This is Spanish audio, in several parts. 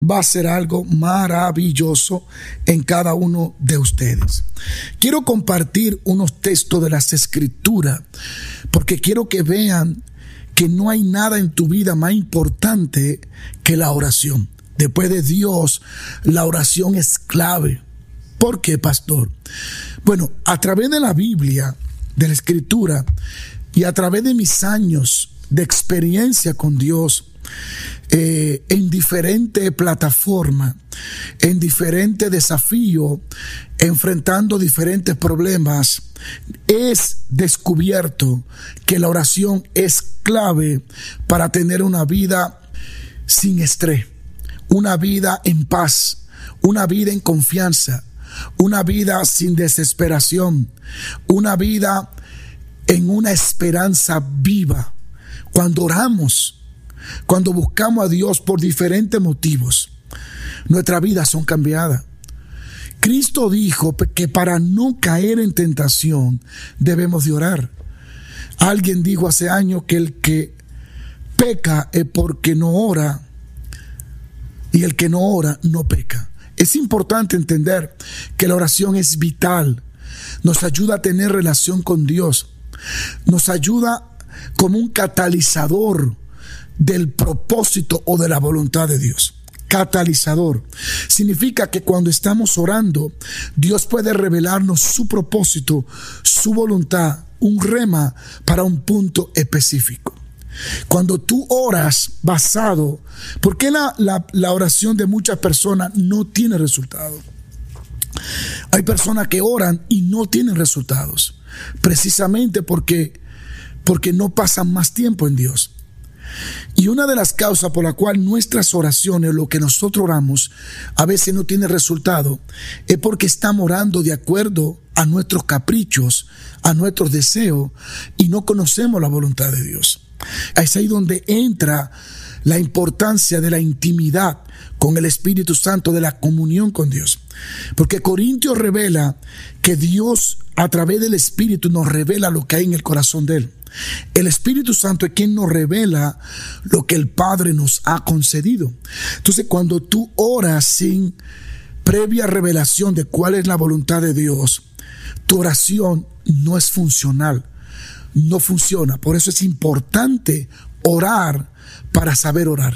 va a ser algo maravilloso en cada uno de ustedes. Quiero compartir unos textos de las Escrituras porque quiero que vean que no hay nada en tu vida más importante que la oración. Después de Dios, la oración es clave. ¿Por qué, pastor? Bueno, a través de la Biblia, de la Escritura y a través de mis años de experiencia con Dios, en diferentes plataformas, en diferentes desafíos, enfrentando diferentes problemas, es descubierto que la oración es clave para tener una vida sin estrés, una vida en paz, una vida en confianza, una vida sin desesperación, una vida en una esperanza viva. Cuando oramos, cuando buscamos a Dios por diferentes motivos, nuestras vidas son cambiadas. Cristo dijo que para no caer en tentación debemos de orar. Alguien dijo hace años que el que peca es porque no ora y el que no ora no peca. Es importante entender que la oración es vital. Nos ayuda a tener relación con Dios. Nos ayuda como un catalizador del propósito o de la voluntad de Dios. Catalizador significa que cuando estamos orando, Dios puede revelarnos su propósito, su voluntad, un rema para un punto específico. Cuando tú oras basado, ¿por qué la oración de muchas personas no tiene resultado? Hay personas que oran y no tienen resultados, precisamente porque no pasan más tiempo en Dios. Y una de las causas por la cual nuestras oraciones, lo que nosotros oramos, a veces no tiene resultado, es porque estamos orando de acuerdo a nuestros caprichos, a nuestros deseos, y no conocemos la voluntad de Dios. Es ahí donde entra la importancia de la intimidad con el Espíritu Santo, de la comunión con Dios. Porque Corintios revela que Dios, a través del Espíritu, nos revela lo que hay en el corazón de Él. El Espíritu Santo es quien nos revela lo que el Padre nos ha concedido. Entonces, cuando tú oras sin previa revelación de cuál es la voluntad de Dios, tu oración no es funcional, no funciona. Por eso es importante orar para saber orar.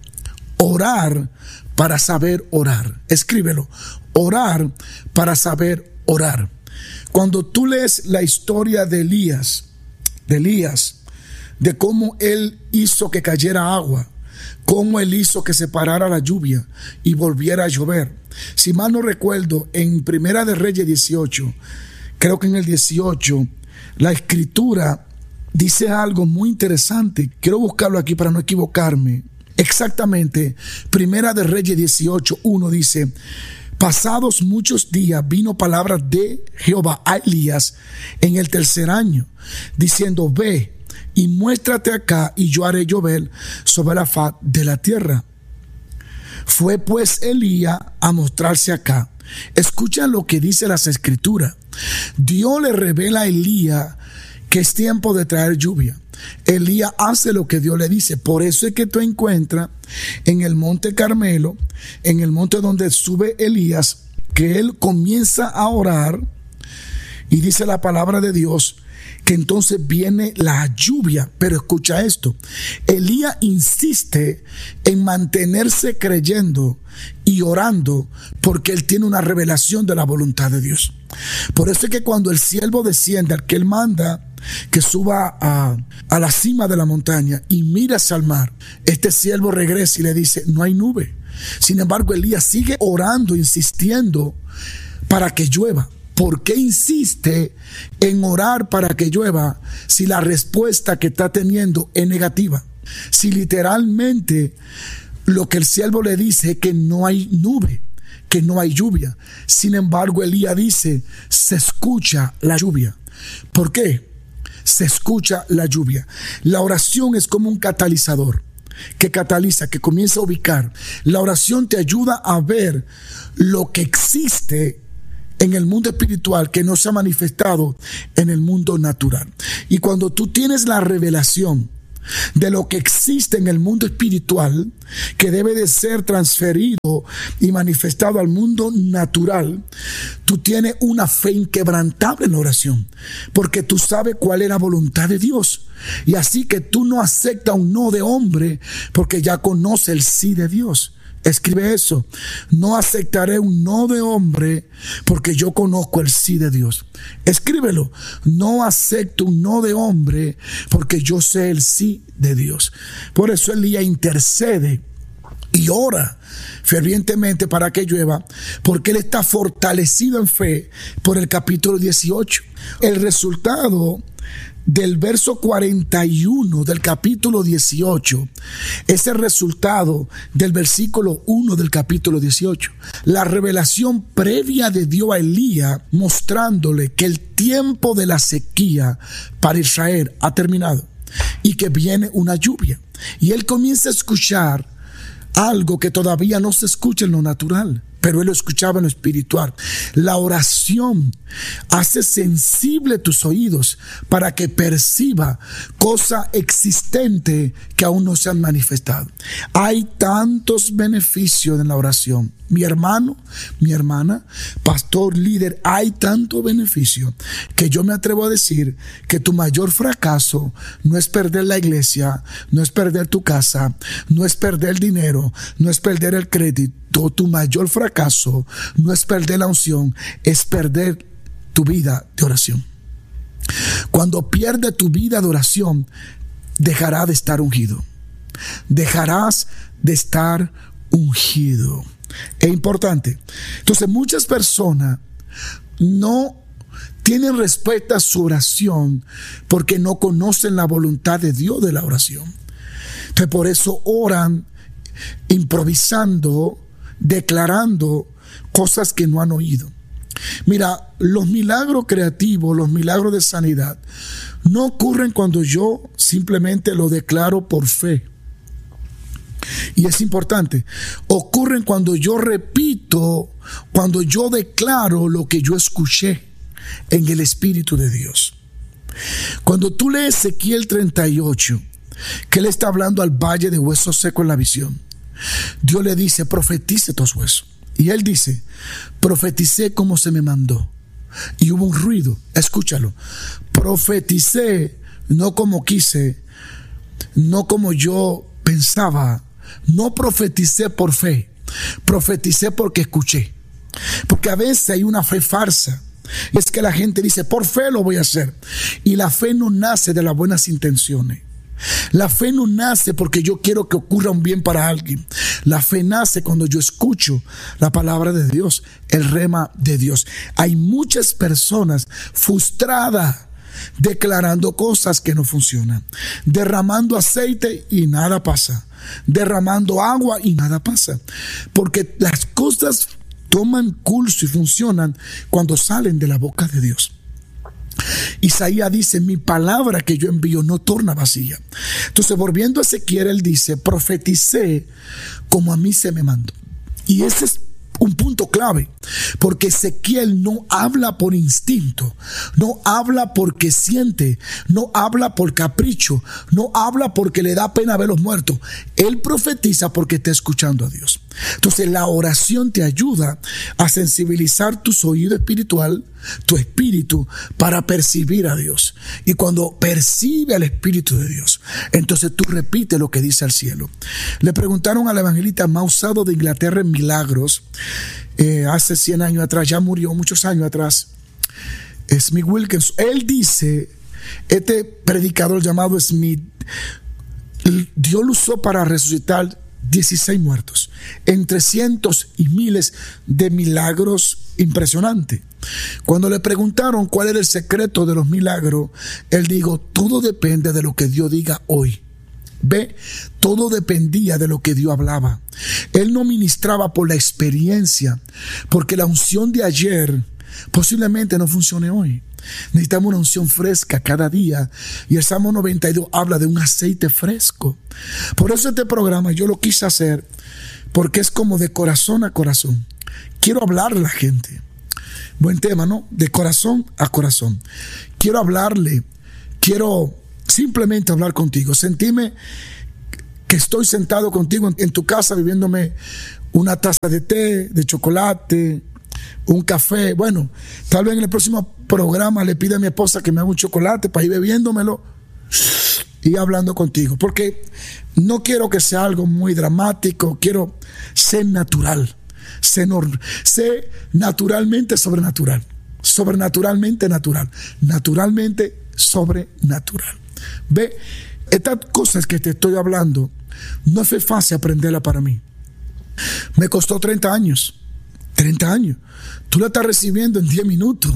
Orar para saber orar. Escríbelo. Orar para saber orar. Cuando tú lees la historia de Elías, de cómo él hizo que cayera agua, cómo él hizo que se parara la lluvia y volviera a llover. Si mal no recuerdo, en Primera de Reyes 18, creo que en el 18, la Escritura dice algo muy interesante. Quiero buscarlo aquí para no equivocarme. Exactamente, Primera de Reyes 18, 1 dice: pasados muchos días vino palabra de Jehová a Elías en el tercer año, diciendo: ve y muéstrate acá, y yo haré llover sobre la faz de la tierra. Fue pues Elías a mostrarse acá. Escuchen lo que dice las Escrituras. Dios le revela a Elías que es tiempo de traer lluvia. Elías hace lo que Dios le dice. Por eso es que tú encuentras en el monte Carmelo, en el monte donde sube Elías, que él comienza a orar y dice la palabra de Dios que entonces viene la lluvia. Pero escucha esto: Elías insiste en mantenerse creyendo y orando porque él tiene una revelación de la voluntad de Dios. Por eso es que cuando el siervo desciende, al que él manda que suba a la cima de la montaña y mira hacia el mar, este siervo regresa y le dice: no hay nube. Sin embargo, Elías sigue orando, insistiendo para que llueva. ¿Por qué insiste en orar para que llueva si la respuesta que está teniendo es negativa? Si literalmente lo que el siervo le dice es que no hay nube, que no hay lluvia. Sin embargo, Elías dice: se escucha la lluvia. ¿Por qué? Se escucha la lluvia. La oración es como un catalizador que cataliza, que comienza a ubicar. La oración te ayuda a ver lo que existe en el mundo espiritual que no se ha manifestado en el mundo natural. Y cuando tú tienes la revelación de lo que existe en el mundo espiritual, que debe de ser transferido y manifestado al mundo natural, tú tienes una fe inquebrantable en la oración, porque tú sabes cuál es la voluntad de Dios. Y así que tú no aceptas un no de hombre, porque ya conoces el sí de Dios. Escribe eso: no aceptaré un no de hombre, porque yo conozco el sí de Dios. Escríbelo: no acepto un no de hombre, porque yo sé el sí de Dios. Por eso Elías intercede y ora fervientemente para que llueva, porque él está fortalecido en fe por el capítulo 18. El resultado del verso 41 del capítulo 18 es el resultado del versículo 1 del capítulo 18. La revelación previa de Dios a Elías, mostrándole que el tiempo de la sequía para Israel ha terminado y que viene una lluvia. Y él comienza a escuchar algo que todavía no se escucha en lo natural, pero él lo escuchaba en lo espiritual. La oración hace sensible tus oídos para que perciba cosas existentes que aún no se han manifestado. Hay tantos beneficios en la oración. Mi hermano, mi hermana, pastor, líder, hay tanto beneficio que yo me atrevo a decir que tu mayor fracaso no es perder la iglesia, no es perder tu casa, no es perder el dinero, no es perder el crédito. Tu mayor fracaso no es perder la unción, es perder tu vida de oración. Cuando pierdes tu vida de oración, dejará de estar ungido. Dejarás de estar ungido. Es importante. Entonces, muchas personas no tienen respuesta a su oración porque no conocen la voluntad de Dios de la oración. Entonces, por eso oran improvisando, declarando cosas que no han oído. Mira, los milagros creativos, los milagros de sanidad, no ocurren cuando yo simplemente lo declaro por fe. Y es importante, ocurren cuando yo repito, cuando yo declaro lo que yo escuché en el Espíritu de Dios. Cuando tú lees Ezequiel 38, que él está hablando al valle de huesos secos en la visión, Dios le dice: profetice tus huesos. Y él dice: profeticé como se me mandó. Y hubo un ruido. Escúchalo: profeticé no como quise, no como yo pensaba. No profeticé por fe, profeticé porque escuché. Porque a veces hay una fe farsa. Es que la gente dice: por fe lo voy a hacer. Y la fe no nace de las buenas intenciones. La fe no nace porque yo quiero que ocurra un bien para alguien. La fe nace cuando yo escucho la palabra de Dios, el rema de Dios. Hay muchas personas frustradas declarando cosas que no funcionan, derramando aceite y nada pasa, derramando agua y nada pasa, porque las cosas toman curso y funcionan cuando salen de la boca de Dios. Isaías dice: mi palabra que yo envío no torna vacía. Entonces, volviendo a Ezequiel, él dice: profeticé como a mí se me mandó. Y ese es un punto clave, porque Ezequiel no habla por instinto, no habla porque siente, no habla por capricho, no habla porque le da pena ver los muertos. Él profetiza porque está escuchando a Dios. Entonces, la oración te ayuda a sensibilizar tus oídos espiritual, tu espíritu, para percibir a Dios. Y cuando percibe al Espíritu de Dios, entonces tú repites lo que dice al cielo. Le preguntaron al evangelista más usado de Inglaterra en milagros, hace 100 años atrás, ya murió muchos años atrás, Smith Wilkins. Él dice, este predicador llamado Smith, Dios lo usó para resucitar 16 muertos, entre cientos y miles de milagros impresionantes. Cuando le preguntaron cuál era el secreto de los milagros, él dijo: todo depende de lo que Dios diga hoy. Ve, todo dependía de lo que Dios hablaba. Él no ministraba por la experiencia, porque la unción de ayer posiblemente no funcione hoy. Necesitamos una unción fresca cada día, y el Salmo 92 habla de un aceite fresco. Por eso este programa yo lo quise hacer, porque es como de corazón a corazón. Quiero hablarle a la gente. Buen tema, ¿no? De corazón a corazón. Quiero hablarle, quiero simplemente hablar contigo, sentirme que estoy sentado contigo en tu casa bebiéndome una taza de té, de chocolate, un café. Bueno, tal vez en el próximo programa le pida a mi esposa que me haga un chocolate para ir bebiéndomelo y hablando contigo, porque no quiero que sea algo muy dramático, quiero ser natural, ser naturalmente sobrenatural, sobrenaturalmente natural, naturalmente sobrenatural. Ve, estas cosas que te estoy hablando no fue fácil aprenderla para mí. Me costó 30 años. 30 años. Tú la estás recibiendo en 10 minutos.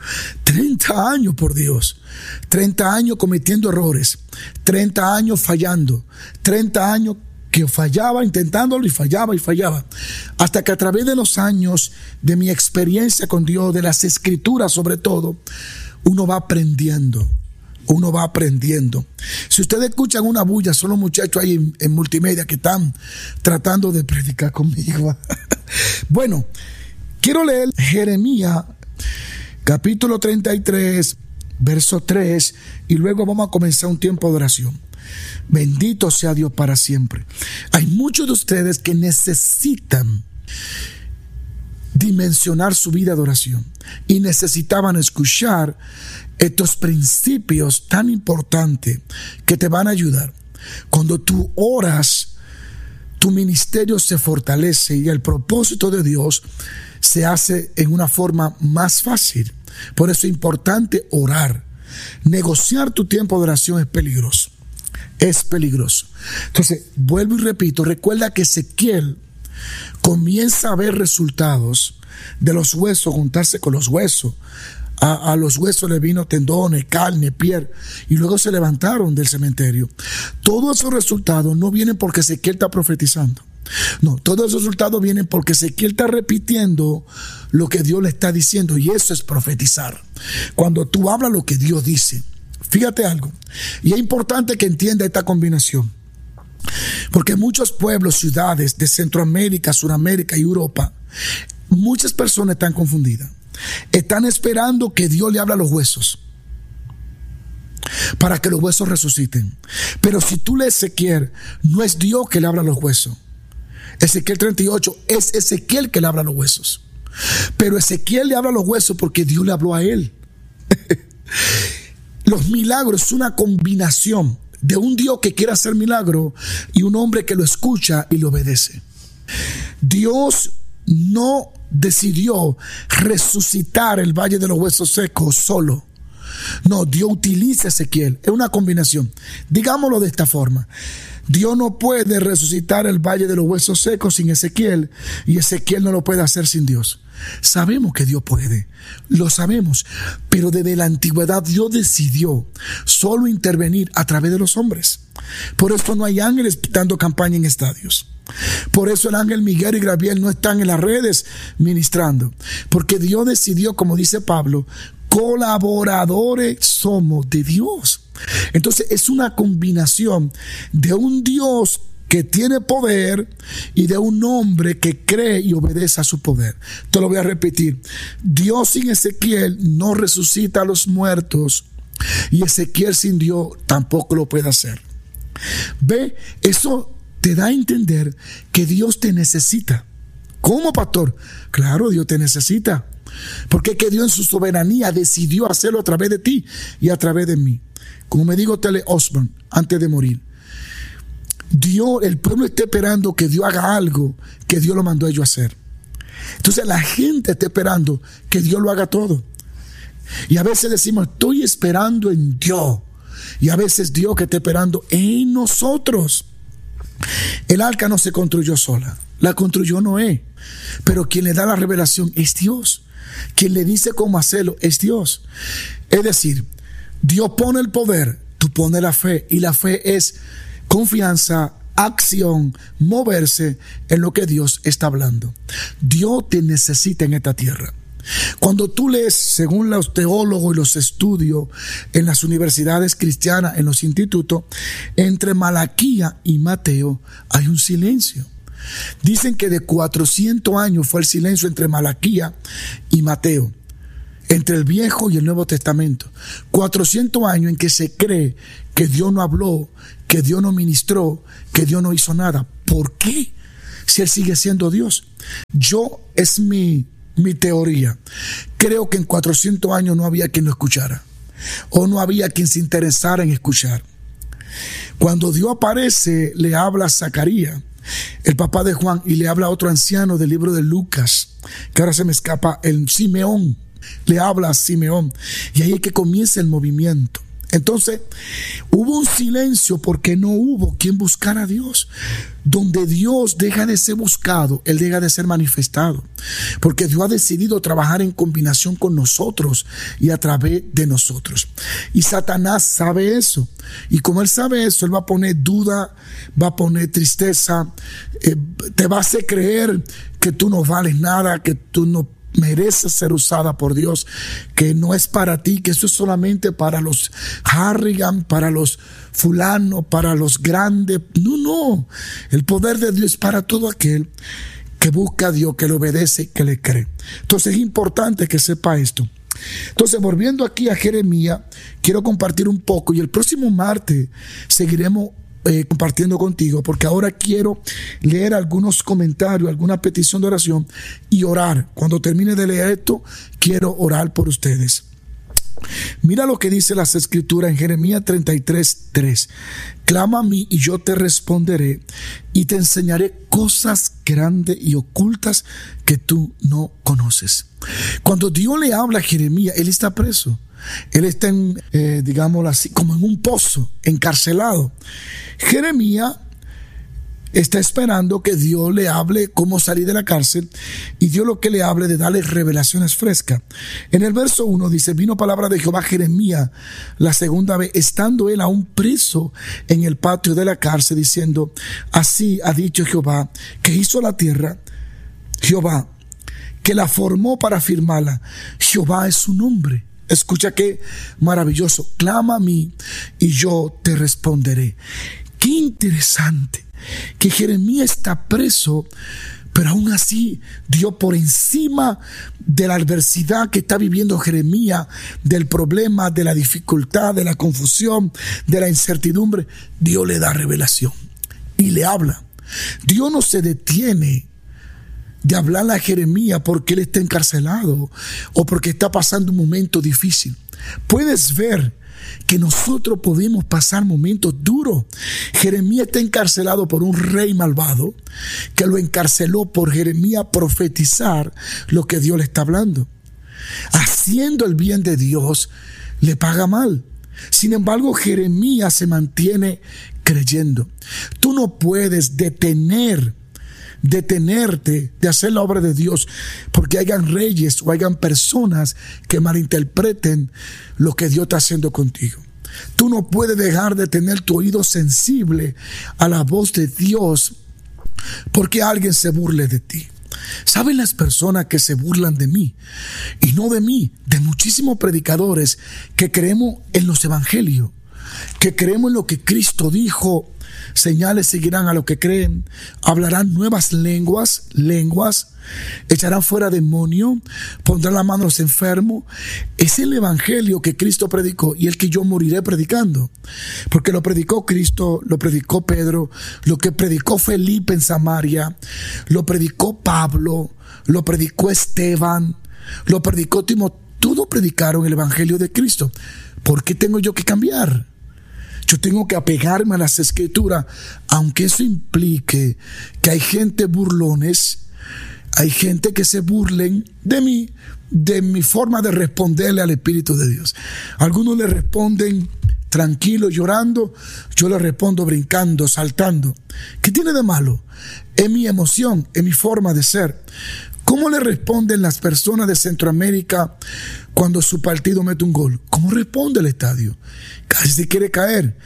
30 años, por Dios. 30 años cometiendo errores. 30 años fallando. 30 años que fallaba intentándolo y fallaba. Hasta que a través de los años de mi experiencia con Dios, de las escrituras sobre todo, uno va aprendiendo. Uno va aprendiendo. Si ustedes escuchan una bulla, son los muchachos ahí en multimedia que están tratando de predicar conmigo. Bueno, quiero leer Jeremías capítulo 33, verso 3, y luego vamos a comenzar un tiempo de oración. Bendito sea Dios para siempre. Hay muchos de ustedes que necesitan dimensionar su vida de oración y necesitaban escuchar estos principios tan importantes que te van a ayudar. Cuando tú oras, tu ministerio se fortalece y el propósito de Dios se hace en una forma más fácil. Por eso es importante orar. Negociar tu tiempo de oración es peligroso. Es peligroso. Entonces, vuelvo y repito, recuerda que Ezequiel comienza a ver resultados de los huesos, juntarse con los huesos. A los huesos le vino tendones, carne, piel, y luego se levantaron del cementerio. Todos esos resultados no vienen porque Ezequiel está profetizando. No, todos esos resultados vienen porque Ezequiel está repitiendo lo que Dios le está diciendo, y eso es profetizar. Cuando tú hablas lo que Dios dice. Fíjate algo, y es importante que entienda esta combinación, porque muchos pueblos, ciudades de Centroamérica, Suramérica y Europa, muchas personas están confundidas. Están esperando que Dios le hable a los huesos para que los huesos resuciten. Pero si tú lees Ezequiel, no es Dios que le habla a los huesos. Ezequiel 38 es Ezequiel que le habla a los huesos. Pero Ezequiel le habla a los huesos porque Dios le habló a él. Los milagros es una combinación de un Dios que quiere hacer milagro y un hombre que lo escucha y lo obedece. Dios no decidió resucitar el valle de los huesos secos solo. No, Dios utiliza a Ezequiel. Es una combinación. Digámoslo de esta forma. Dios no puede resucitar el valle de los huesos secos sin Ezequiel, y Ezequiel no lo puede hacer sin Dios. Sabemos que Dios puede, lo sabemos, pero desde la antigüedad Dios decidió solo intervenir a través de los hombres. Por eso no hay ángeles dando campaña en estadios. Por eso el ángel Miguel y Gabriel no están en las redes ministrando, porque Dios decidió, como dice Pablo, colaboradores somos de Dios. Entonces es una combinación de un Dios que tiene poder y de un hombre que cree y obedece a su poder. Te lo voy a repetir. Dios sin Ezequiel no resucita a los muertos, y Ezequiel sin Dios tampoco lo puede hacer. Ve, eso te da a entender que Dios te necesita. ¿Cómo, pastor? Claro, Dios te necesita, porque es que Dios en su soberanía decidió hacerlo a través de ti y a través de mí. Como me dijo Tele Osborne antes de morir, Dios, el pueblo está esperando que Dios haga algo que Dios lo mandó a ellos a hacer. Entonces la gente está esperando que Dios lo haga todo. Y a veces decimos, estoy esperando en Dios. Y a veces Dios que está esperando en nosotros. El arca no se construyó sola, la construyó Noé. Pero quien le da la revelación es Dios. Quien le dice cómo hacerlo es Dios. Es decir, Dios pone el poder, tú pones la fe, y la fe es confianza, acción, moverse en lo que Dios está hablando. Dios te necesita en esta tierra. Cuando tú lees, según los teólogos y los estudios en las universidades cristianas, en los institutos, entre Malaquía y Mateo hay un silencio. Dicen que de 400 años fue el silencio entre Malaquía y Mateo, entre el Viejo y el Nuevo Testamento. 400 años en que se cree que Dios no habló, que Dios no ministró, que Dios no hizo nada. ¿Por qué? Si Él sigue siendo Dios. Es mi teoría. Creo que en 400 años no había quien lo escuchara, o no había quien se interesara en escuchar. Cuando Dios aparece, le habla a Zacarías, el papá de Juan, y le habla a otro anciano del libro de Lucas, que ahora se me escapa, el Simeón. Le habla a Simeón, y ahí es que comienza el movimiento. Entonces, hubo un silencio porque no hubo quien buscara a Dios. Donde Dios deja de ser buscado, Él deja de ser manifestado. Porque Dios ha decidido trabajar en combinación con nosotros y a través de nosotros. Y Satanás sabe eso. Y como Él sabe eso, Él va a poner duda, va a poner tristeza, te va a hacer creer que tú no vales nada, que tú no mereces ser usada por Dios, que no es para ti, que eso es solamente para los Harrigan, para los fulano, para los grandes. No, el poder de Dios es para todo aquel que busca a Dios, que le obedece, que le cree. Entonces es importante que sepa esto. Entonces, volviendo aquí a Jeremías, quiero compartir un poco, y el próximo martes seguiremos compartiendo contigo, porque ahora quiero leer algunos comentarios, alguna petición de oración y orar. Cuando termine de leer esto, quiero orar por ustedes. Mira lo que dice las escrituras en Jeremías 33:3. Clama a mí y yo te responderé y te enseñaré cosas grandes y ocultas que tú no conoces. Cuando Dios le habla a Jeremías, él está preso. Él está digámoslo así, como en un pozo, encarcelado. Jeremías está esperando que Dios le hable cómo salir de la cárcel, y Dios lo que le hable de darle revelaciones frescas. En el verso 1 dice: vino palabra de Jehová a Jeremías la segunda vez, estando él aún preso en el patio de la cárcel, diciendo: así ha dicho Jehová, que hizo la tierra, Jehová, que la formó para firmarla. Jehová es su nombre. Escucha qué maravilloso. Clama a mí y yo te responderé. Qué interesante que Jeremías está preso, pero aún así Dios, por encima de la adversidad que está viviendo Jeremías, del problema, de la dificultad, de la confusión, de la incertidumbre, Dios le da revelación y le habla. Dios no se detiene de hablarle a Jeremías porque él está encarcelado o porque está pasando un momento difícil. Puedes ver que nosotros podemos pasar momentos duros. Jeremías está encarcelado por un rey malvado que lo encarceló por Jeremías profetizar lo que Dios le está hablando. Haciendo el bien de Dios le paga mal. Sin embargo, Jeremías se mantiene creyendo. Tú no puedes detenerte de hacer la obra de Dios porque hayan reyes o hayan personas que malinterpreten lo que Dios está haciendo contigo. Tú no puedes dejar de tener tu oído sensible a la voz de Dios porque alguien se burle de ti. ¿Saben las personas que se burlan de mí? Y no de mí, de muchísimos predicadores que creemos en los evangelios, que creemos en lo que Cristo dijo. Señales seguirán a los que creen, hablarán nuevas lenguas, echarán fuera demonios, pondrán la mano a los enfermos. Es el evangelio que Cristo predicó y el que yo moriré predicando, porque lo predicó Cristo, lo predicó Pedro, lo que predicó Felipe en Samaria, lo predicó Pablo, lo predicó Esteban, lo predicó Timoteo. Todos predicaron el evangelio de Cristo. ¿Por qué tengo yo que cambiar? Yo tengo que apegarme a las escrituras, aunque eso implique que hay gente burlones, hay gente que se burlen de mí, de mi forma de responderle al Espíritu de Dios. Algunos le responden tranquilo, llorando, yo le respondo brincando, saltando. ¿Qué tiene de malo? Es mi emoción, es mi forma de ser. ¿Cómo le responden las personas de Centroamérica cuando su partido mete un gol? ¿Cómo responde el estadio? Casi se quiere caer.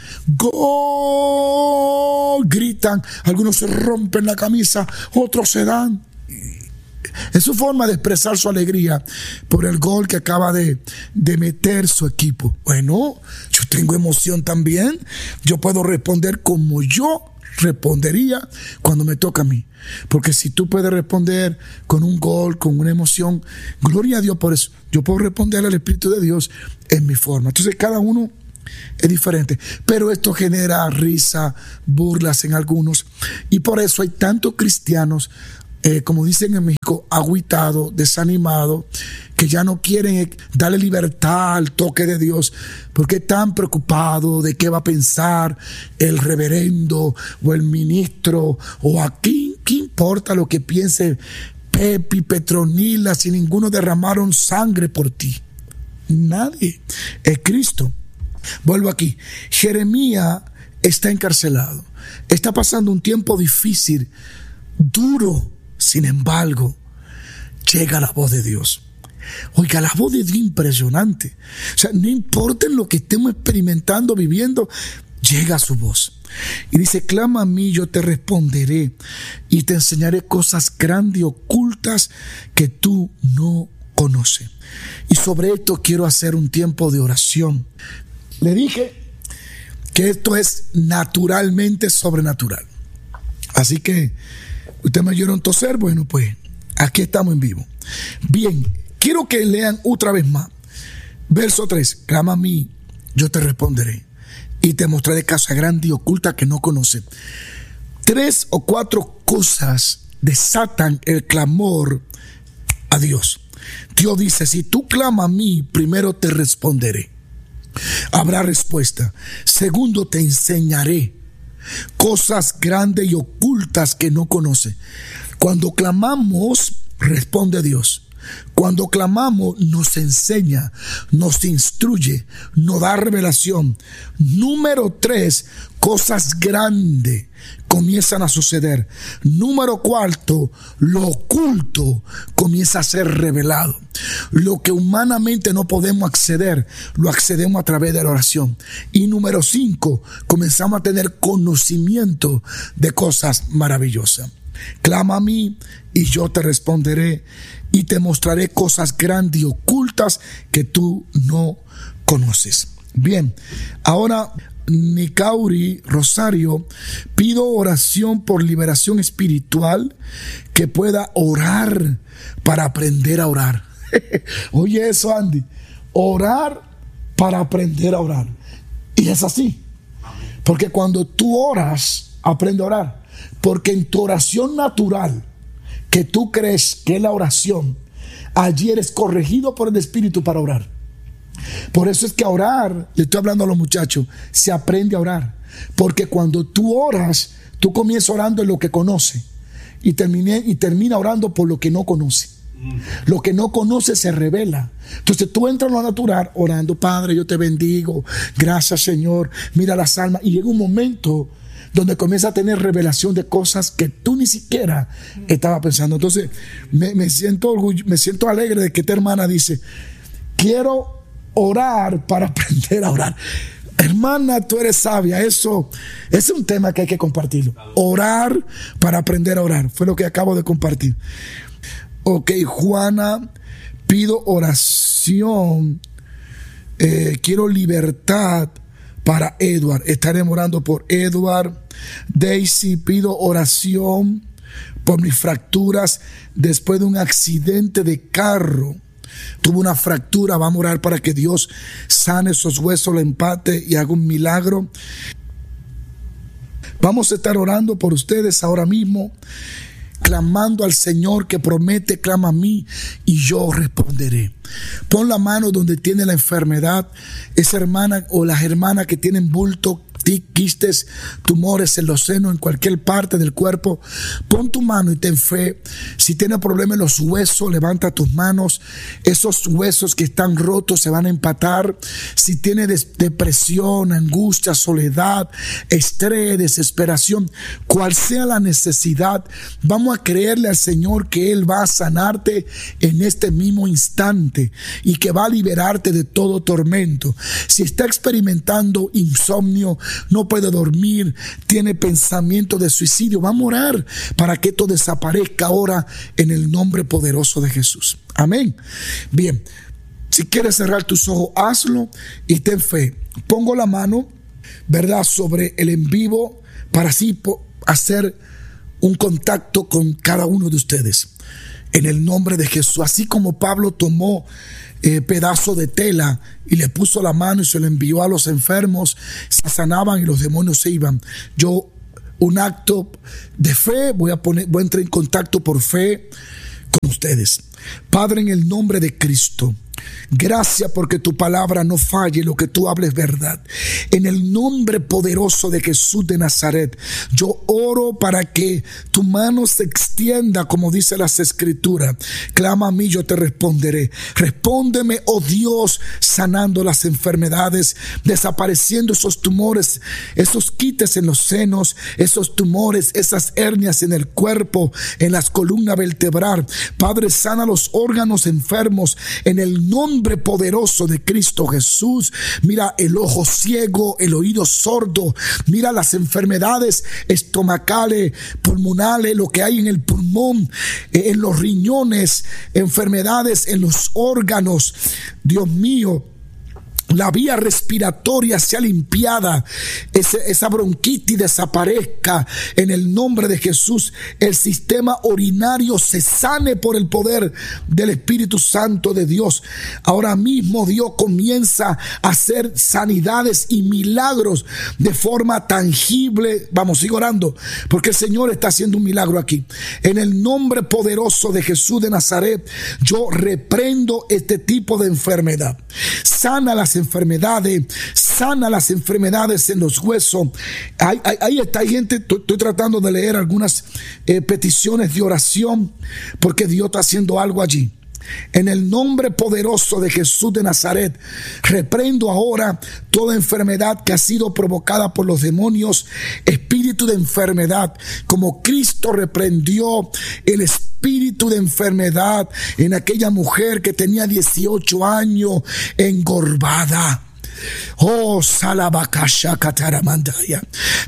¡Gol! Gritan, algunos se rompen la camisa, otros se dan. Es su forma de expresar su alegría por el gol que acaba de meter su equipo. Bueno, yo tengo emoción también. Yo puedo responder como yo respondería cuando me toca a mí. Porque si tú puedes responder con un gol, con una emoción, gloria a Dios por eso. Yo puedo responder al Espíritu de Dios en mi forma. Entonces cada uno Es diferente, pero esto genera risa, burlas en algunos, y por eso hay tantos cristianos, como dicen en México, agüitados, desanimados, que ya no quieren darle libertad al toque de Dios, porque están preocupados de qué va a pensar el reverendo o el ministro, o aquí, ¿qué importa lo que piense Pepe, Petronila, si ninguno derramaron sangre por ti? Nadie, es Cristo. Vuelvo aquí. Jeremías está encarcelado, está pasando un tiempo difícil, duro. Sin embargo, llega la voz de Dios. Oiga, la voz de Dios impresionante. O sea, no importa en lo que estemos experimentando, viviendo, llega su voz. Y dice: clama a mí, yo te responderé y te enseñaré cosas grandes y ocultas que tú no conoces. Y sobre esto quiero hacer un tiempo de oración. Le dije que esto es naturalmente sobrenatural. Así que usted me oyeron toser, bueno, pues aquí estamos en vivo. Bien, quiero que lean otra vez más. Verso 3, clama a mí, yo te responderé y te mostraré cosas grandes y ocultas que no conoces. 3 o 4 cosas desatan el clamor a Dios. Dios dice: si tú clamas a mí, primero te responderé. Habrá respuesta. Segundo, te enseñaré cosas grandes y ocultas que no conoce. Cuando clamamos, responde Dios. Cuando clamamos, nos enseña, nos instruye, nos da revelación. Número 3, cosas grandes comienzan a suceder. Número 4, lo oculto comienza a ser revelado. Lo que humanamente no podemos acceder, lo accedemos a través de la oración. Y número 5, comenzamos a tener conocimiento de cosas maravillosas. Clama a mí y yo te responderé y te mostraré cosas grandes y ocultas que tú no conoces. Bien, ahora Nicauri Rosario, pido oración por liberación espiritual, que pueda orar para aprender a orar. Oye eso, Andy, orar para aprender a orar. Y es así, porque cuando tú oras, aprende a orar. Porque en tu oración natural, que tú crees que es la oración, allí eres corregido por el Espíritu para orar. Por eso es que a orar, le estoy hablando a los muchachos, se aprende a orar. Porque cuando tú oras, tú comienzas orando en lo que conoce y termina orando por lo que no conoce. Lo que no conoce se revela. Entonces tú entras en lo natural orando: Padre, yo te bendigo, gracias Señor, mira las almas. Y llega un momento donde comienza a tener revelación de cosas que tú ni siquiera estabas pensando. Entonces me siento alegre de que esta hermana dice: quiero orar para aprender a orar. Hermana, tú eres sabia. Eso es un tema que hay que compartirlo. Orar para aprender a orar. Fue lo que acabo de compartir. Ok, Juana, pido oración. Quiero libertad para Edward. Estaremos orando por Edward. Daisy, pido oración por mis fracturas después de un accidente de carro. Tuve una fractura, vamos a orar para que Dios sane esos huesos, lo empate y haga un milagro. Vamos a estar orando por ustedes ahora mismo, clamando al Señor que promete: clama a mí y yo responderé. Pon la mano donde tiene la enfermedad, esa hermana o las hermanas que tienen bulto, quistes, tumores en los senos, en cualquier parte del cuerpo. Pon tu mano y ten fe. Si tienes problemas en los huesos, levanta tus manos. Esos huesos que están rotos se van a empatar. Si tienes depresión, angustia, soledad, estrés, desesperación, cual sea la necesidad, vamos a creerle al Señor que Él va a sanarte en este mismo instante y que va a liberarte de todo tormento. Si está experimentando insomnio, no puede dormir, tiene pensamiento de suicidio, vamos a orar para que esto desaparezca ahora en el nombre poderoso de Jesús. Amén. Bien, si quieres cerrar tus ojos, hazlo y ten fe. Pongo la mano, ¿verdad?, sobre el en vivo para así hacer un contacto con cada uno de ustedes. en el nombre de Jesús. Así como Pablo tomó pedazo de tela y le puso la mano y se lo envió a los enfermos, se sanaban y los demonios se iban. Yo, un acto de fe, voy a entrar en contacto por fe con ustedes. Padre, en el nombre de Cristo, gracias porque tu palabra no falle, lo que tú hables verdad. En el nombre poderoso de Jesús de Nazaret, yo oro para que tu mano se extienda, como dice las Escrituras. Clama a mí, yo te responderé. Respóndeme, oh Dios, sanando las enfermedades, desapareciendo esos tumores, esos quites en los senos, esos tumores, esas hernias en el cuerpo, en las columnas vertebrales. Padre, sana los órganos enfermos en el nombre poderoso de Cristo Jesús. Mira el ojo ciego, el oído sordo, mira las enfermedades estomacales, pulmonales, lo que hay en el pulmón, en los riñones, enfermedades en los órganos. Dios mío, la vía respiratoria sea limpiada, esa bronquitis desaparezca en el nombre de Jesús. El sistema urinario se sane por el poder del Espíritu Santo de Dios. Ahora mismo Dios comienza a hacer sanidades y milagros de forma tangible. Vamos, sigo orando, porque el Señor está haciendo un milagro aquí. En el nombre poderoso de Jesús de Nazaret, yo reprendo este tipo de enfermedad. Sana las enfermedades, sana las enfermedades en los huesos. Ahí está, hay gente, estoy tratando de leer algunas peticiones de oración, porque Dios está haciendo algo allí. En el nombre poderoso de Jesús de Nazaret, reprendo ahora toda enfermedad que ha sido provocada por los demonios, espíritu de enfermedad, como Cristo reprendió el espíritu de enfermedad en aquella mujer que tenía 18 años engordada. Oh, Salabakasha Kataramandaya.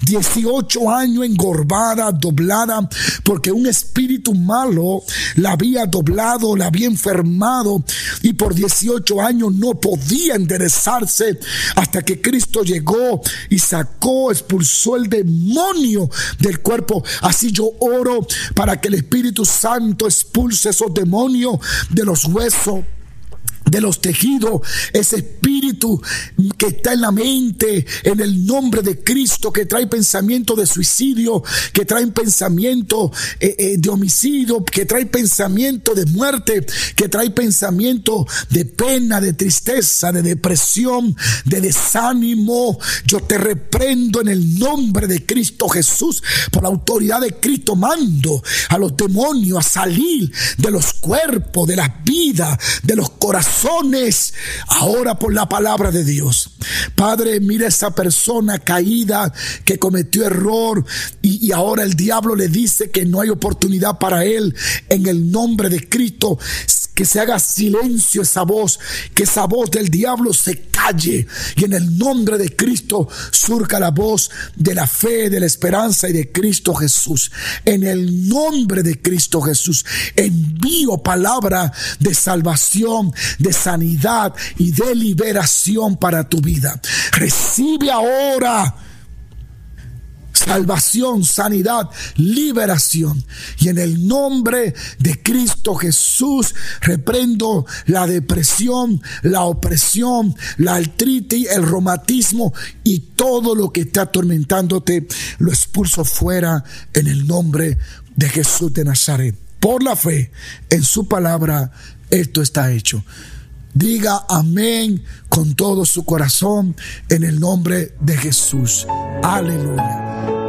18 años engordada, doblada, porque un espíritu malo la había doblado, la había enfermado, y por 18 años no podía enderezarse hasta que Cristo llegó y expulsó el demonio del cuerpo. Así yo oro para que el Espíritu Santo expulse esos demonios de los huesos, de los tejidos, ese espíritu que está en la mente, en el nombre de Cristo, que trae pensamiento de suicidio, que trae pensamiento de homicidio, que trae pensamiento de muerte, que trae pensamiento de pena, de tristeza, de depresión, de desánimo. Yo te reprendo en el nombre de Cristo Jesús. Por la autoridad de Cristo mando a los demonios a salir de los cuerpos, de las vidas, de los corazones, ahora por la palabra de Dios. Padre, mira esa persona caída que cometió error y ahora el diablo le dice que no hay oportunidad para él. En el nombre de Cristo, que se haga silencio esa voz, que esa voz del diablo se calle, y en el nombre de Cristo surca la voz de la fe, de la esperanza y de Cristo Jesús. En el nombre de Cristo Jesús envío palabra de salvación, de sanidad y de liberación para tu vida. Recibe ahora salvación, sanidad, liberación. Y en el nombre de Cristo Jesús reprendo la depresión, la opresión, la artritis, el reumatismo y todo lo que está atormentándote. Lo expulso fuera en el nombre de Jesús de Nazaret. Por la fe en su palabra, esto está hecho. Diga amén con todo su corazón en el nombre de Jesús. Aleluya.